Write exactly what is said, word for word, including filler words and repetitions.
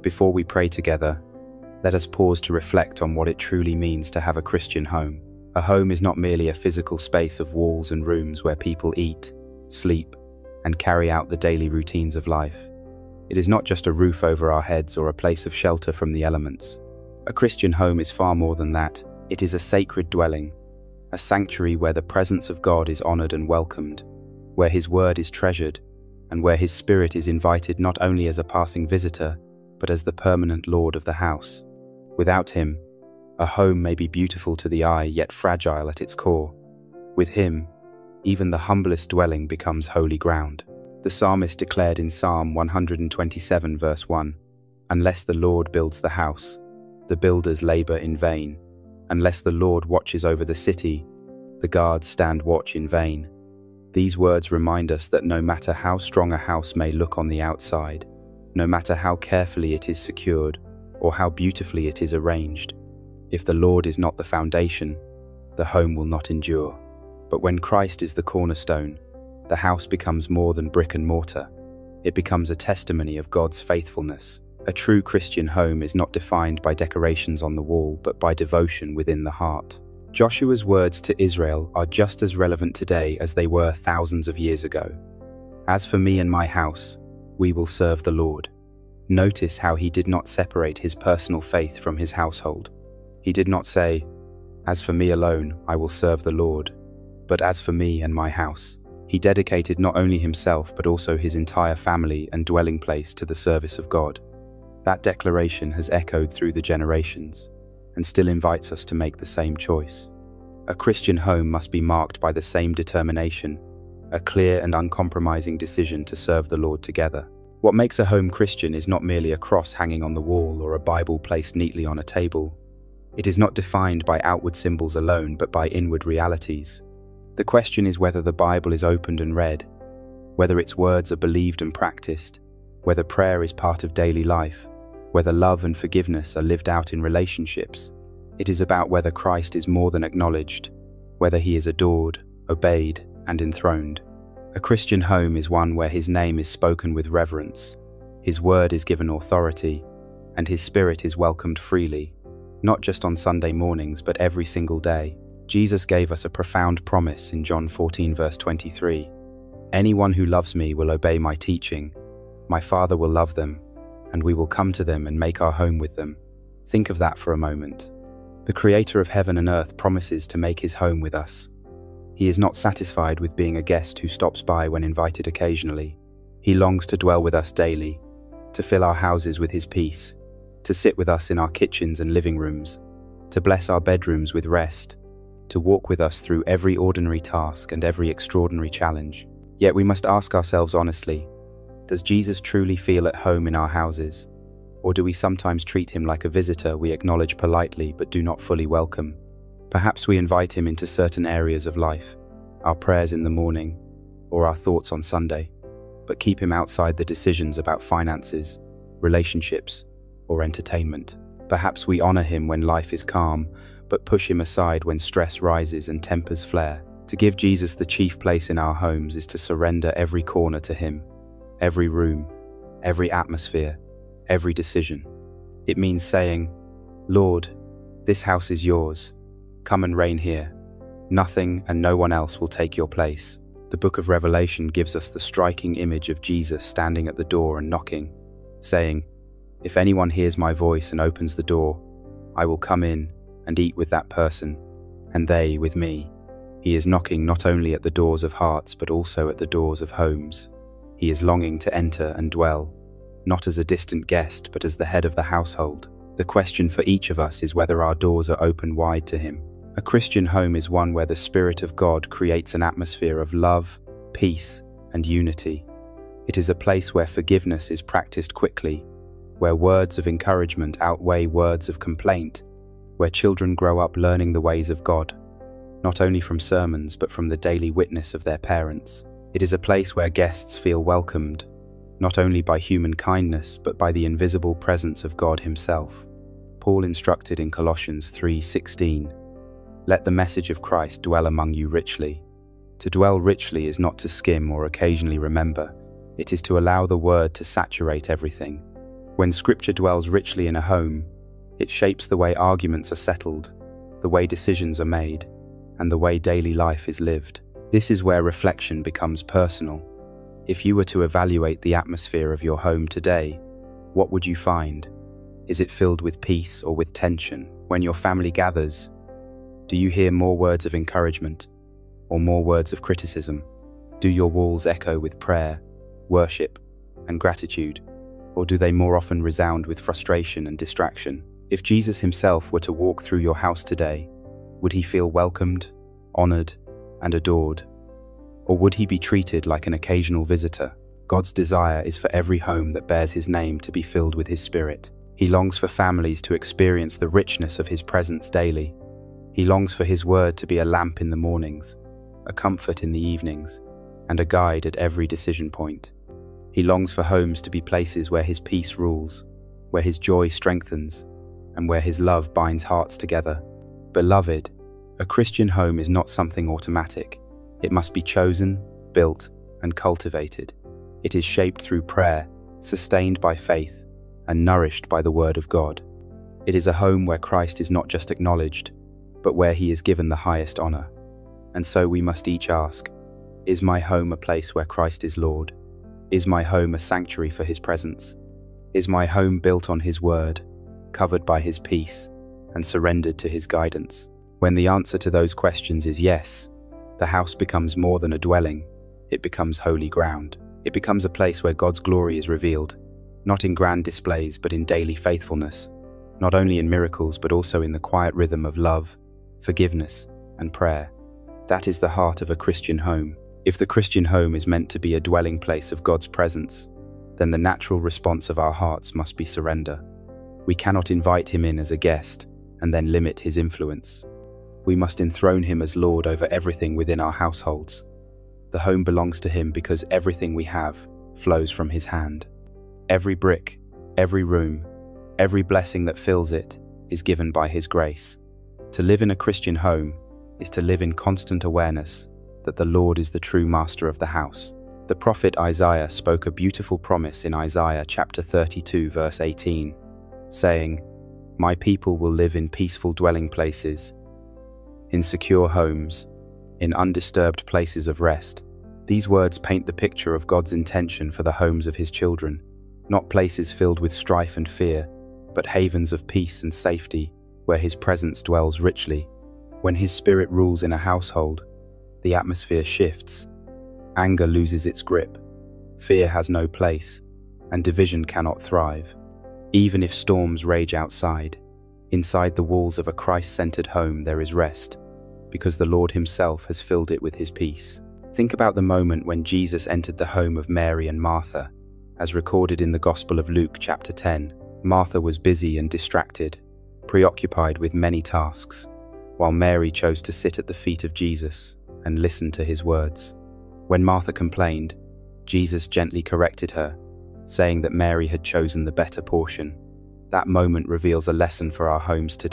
Before we pray together, let us pause to reflect on what it truly means to have a Christian home. A home is not merely a physical space of walls and rooms where people eat, sleep, and carry out the daily routines of life. It is not just a roof over our heads or a place of shelter from the elements. A Christian home is far more than that. It is a sacred dwelling, a sanctuary where the presence of God is honored and welcomed, where His word is treasured, and where His Spirit is invited not only as a passing visitor, but as the permanent Lord of the house. Without Him, a home may be beautiful to the eye, yet fragile at its core. With Him, even the humblest dwelling becomes holy ground. The psalmist declared in Psalm one hundred twenty-seven verse one, "Unless the Lord builds the house, the builders labor in vain. Unless the Lord watches over the city, the guards stand watch in vain." These words remind us that no matter how strong a house may look on the outside, no matter how carefully it is secured, or how beautifully it is arranged, if the Lord is not the foundation, the home will not endure. But when Christ is the cornerstone, the house becomes more than brick and mortar. It becomes a testimony of God's faithfulness. A true Christian home is not defined by decorations on the wall, but by devotion within the heart. Joshua's words to Israel are just as relevant today as they were thousands of years ago. "As for me and my house, we will serve the Lord." Notice how he did not separate his personal faith from his household. He did not say, "As for me alone, I will serve the Lord," but "As for me and my house." He dedicated not only himself but also his entire family and dwelling place to the service of God. That declaration has echoed through the generations and still invites us to make the same choice. A Christian home must be marked by the same determination, a clear and uncompromising decision to serve the Lord together. What makes a home Christian is not merely a cross hanging on the wall or a Bible placed neatly on a table. It is not defined by outward symbols alone, but by inward realities. The question is whether the Bible is opened and read, whether its words are believed and practiced, whether prayer is part of daily life, whether love and forgiveness are lived out in relationships. It is about whether Christ is more than acknowledged, whether He is adored, obeyed, and enthroned. A Christian home is one where His name is spoken with reverence, His word is given authority, and His Spirit is welcomed freely, not just on Sunday mornings but every single day. Jesus gave us a profound promise in John fourteen verse twenty-three. "Anyone who loves me will obey my teaching. My Father will love them, and we will come to them and make our home with them." Think of that for a moment. The Creator of heaven and earth promises to make His home with us. He is not satisfied with being a guest who stops by when invited occasionally. He longs to dwell with us daily, to fill our houses with His peace, to sit with us in our kitchens and living rooms, to bless our bedrooms with rest, to walk with us through every ordinary task and every extraordinary challenge. Yet we must ask ourselves honestly, does Jesus truly feel at home in our houses? Or do we sometimes treat Him like a visitor we acknowledge politely but do not fully welcome? Perhaps we invite Him into certain areas of life, our prayers in the morning, or our thoughts on Sunday, but keep Him outside the decisions about finances, relationships, or entertainment. Perhaps we honor Him when life is calm, but push Him aside when stress rises and tempers flare. To give Jesus the chief place in our homes is to surrender every corner to Him, every room, every atmosphere, every decision. It means saying, "Lord, this house is yours. Come and reign here. Nothing and no one else will take your place." The book of Revelation gives us the striking image of Jesus standing at the door and knocking, saying, "If anyone hears my voice and opens the door, I will come in and eat with that person, and they with me." He is knocking not only at the doors of hearts but also at the doors of homes. He is longing to enter and dwell, not as a distant guest but as the head of the household. The question for each of us is whether our doors are open wide to Him. A Christian home is one where the Spirit of God creates an atmosphere of love, peace, and unity. It is a place where forgiveness is practiced quickly, where words of encouragement outweigh words of complaint, where children grow up learning the ways of God, not only from sermons but from the daily witness of their parents. It is a place where guests feel welcomed, not only by human kindness but by the invisible presence of God Himself. Paul instructed in Colossians three sixteen, "Let the message of Christ dwell among you richly." To dwell richly is not to skim or occasionally remember. It is to allow the word to saturate everything. When Scripture dwells richly in a home, it shapes the way arguments are settled, the way decisions are made, and the way daily life is lived. This is where reflection becomes personal. If you were to evaluate the atmosphere of your home today, what would you find? Is it filled with peace or with tension? When your family gathers, do you hear more words of encouragement or more words of criticism? Do your walls echo with prayer, worship, and gratitude, or do they more often resound with frustration and distraction? If Jesus himself were to walk through your house today, would he feel welcomed, honored, and adored? Or would he be treated like an occasional visitor? God's desire is for every home that bears his name to be filled with his Spirit. He longs for families to experience the richness of his presence daily. He longs for his word to be a lamp in the mornings, a comfort in the evenings, and a guide at every decision point. He longs for homes to be places where his peace rules, where his joy strengthens, and where his love binds hearts together. Beloved, a Christian home is not something automatic. It must be chosen, built, and cultivated. It is shaped through prayer, sustained by faith, and nourished by the Word of God. It is a home where Christ is not just acknowledged, but where he is given the highest honor. And so we must each ask, is my home a place where Christ is Lord? Is my home a sanctuary for his presence? Is my home built on his word, covered by his peace, and surrendered to his guidance? When the answer to those questions is yes, the house becomes more than a dwelling. It becomes holy ground. It becomes a place where God's glory is revealed, not in grand displays, but in daily faithfulness, not only in miracles, but also in the quiet rhythm of love, forgiveness, and prayer. That is the heart of a Christian home. If the Christian home is meant to be a dwelling place of God's presence, then the natural response of our hearts must be surrender. We cannot invite him in as a guest and then limit his influence. We must enthrone him as Lord over everything within our households. The home belongs to him because everything we have flows from his hand. Every brick, every room, every blessing that fills it is given by his grace. To live in a Christian home is to live in constant awareness that the Lord is the true master of the house. The prophet Isaiah spoke a beautiful promise in Isaiah chapter thirty-two verse eighteen, saying, "My people will live in peaceful dwelling places, in secure homes, in undisturbed places of rest." These words paint the picture of God's intention for the homes of his children, not places filled with strife and fear, but havens of peace and safety, where his presence dwells richly. When his Spirit rules in a household, the atmosphere shifts. Anger loses its grip, fear has no place, and division cannot thrive. Even if storms rage outside, inside the walls of a Christ-centered home there is rest, because the Lord himself has filled it with his peace. Think about the moment when Jesus entered the home of Mary and Martha, as recorded in the Gospel of Luke chapter ten. Martha was busy and distracted, preoccupied with many tasks, while Mary chose to sit at the feet of Jesus and listen to his words. When Martha complained, Jesus gently corrected her, saying that Mary had chosen the better portion. That moment reveals a lesson for our homes today.